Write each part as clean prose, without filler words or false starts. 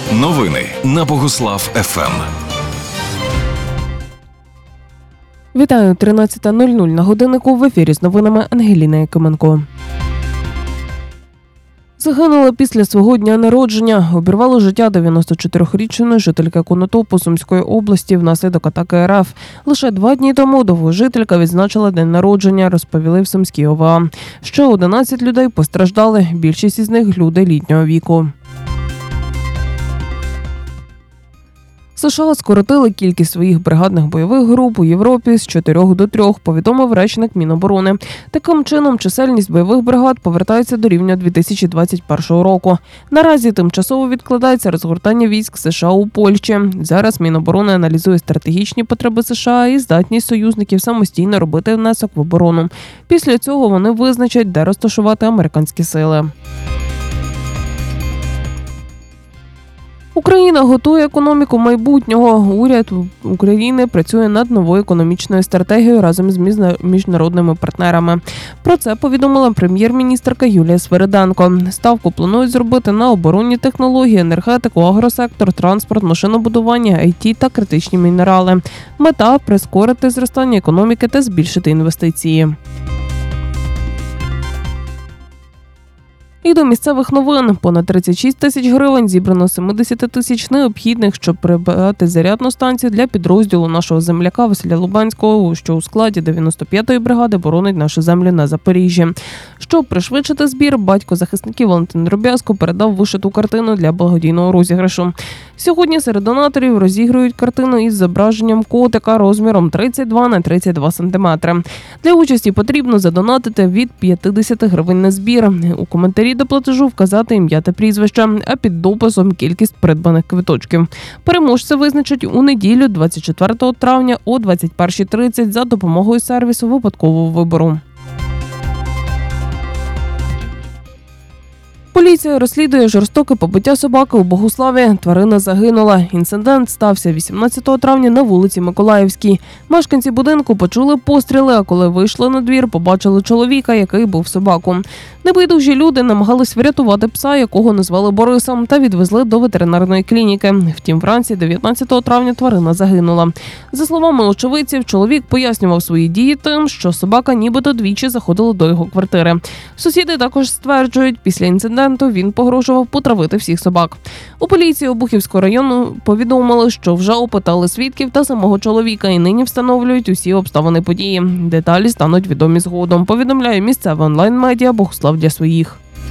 Новини на Богуслав ФМ. Вітаю, 13:00 на годиннику, в ефірі з новинами Ангеліна Якименко. Загинула після свого дня народження. Обірвало життя 94-річної жительки Конотопу Сумської області внаслідок атаки РФ. Лише 2 дні тому довгожителька відзначила день народження, розповіли в Сумській ОВА. Ще 11 людей постраждали, більшість із них – люди літнього віку. США скоротили кількість своїх бригадних бойових груп у Європі з 4 до 3, повідомив речник Міноборони. Таким чином, чисельність бойових бригад повертається до рівня 2021 року. Наразі тимчасово відкладається розгортання військ США у Польщі. Зараз Міноборони аналізує стратегічні потреби США і здатність союзників самостійно робити внесок в оборону. Після цього вони визначать, де розташувати американські сили. Україна готує економіку майбутнього. Уряд України працює над новою економічною стратегією разом з міжнародними партнерами. Про це повідомила прем'єр-міністерка Юлія Свериденко. Ставку планують зробити на оборонні технології, енергетику, агросектор, транспорт, машинобудування, ІТ та критичні мінерали. Мета – прискорити зростання економіки та збільшити інвестиції. І до місцевих новин. Понад 36 тисяч гривень зібрано 70 тисяч необхідних, щоб придбати зарядну станцію для підрозділу нашого земляка Василя Лубанського, що у складі 95-ї бригади боронить наші землі на Запоріжжі. Щоб пришвидшити збір, батько захисників Валентин Дроб'язко передав вишиту картину для благодійного розіграшу. Сьогодні серед донаторів розігрують картину із зображенням котика розміром 32 на 32 см. Для участі потрібно задонатити від 50 гривень на збір. У коментарі до платежу вказати ім'я та прізвище, а під дописом кількість придбаних квиточків. Переможця визначать у неділю 24 травня о 21:30 за допомогою сервісу випадкового вибору. Поліція розслідує жорстоке побиття собаки у Богуславі. Тварина загинула. Інцидент стався 18 травня на вулиці Миколаївській. Мешканці будинку почули постріли, а коли вийшли на двір, побачили чоловіка, який бив собаку. Небайдужі люди намагались врятувати пса, якого назвали Борисом, та відвезли до ветеринарної клініки. Втім, вранці 19 травня тварина загинула. За словами очевидців, чоловік пояснював свої дії тим, що собака нібито двічі заходила до його квартири. Сусіди також стверджують, після інциденту він погрожував потравити всіх собак. У поліції Обухівського району повідомили, що вже опитали свідків та самого чоловіка і нині встановлюють усі обставини події. Деталі стануть відомі згодом, повідомляє місцеве онлайн-медіа «Богуслав для своїх».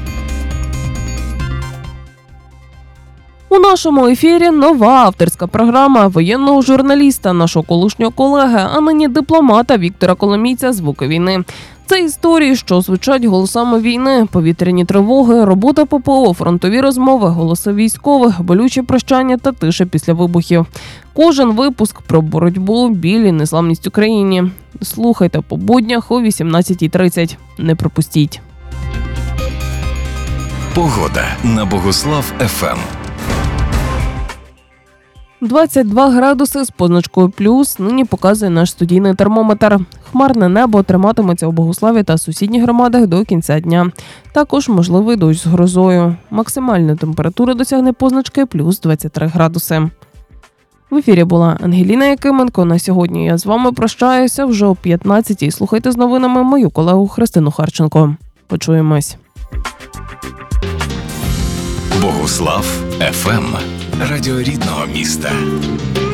У нашому ефірі нова авторська програма воєнного журналіста, нашого колишнього колеги, а нині дипломата Віктора Коломійця «Звуки війни». Це історії, що звучать голосами війни, повітряні тривоги, робота ППО, фронтові розмови, голоси військових, болючі прощання та тиша після вибухів. Кожен випуск про боротьбу, біль і незламність Україні. Слухайте по буднях о 18:30. Не пропустіть. Погода на Богуслав ФМ. 22 градуси з позначкою плюс нині показує наш студійний термометр. Хмарне небо триматиметься у Богуславі та сусідніх громадах до кінця дня. Також можливий дощ з грозою. Максимальна температура досягне позначки плюс 23 градуси. В ефірі була Ангеліна Якименко. На сьогодні я з вами прощаюся вже о 15-й. Слухайте з новинами мою колегу Христину Харченко. Почуємось. Богуслав ФМ. Радіо рідного міста.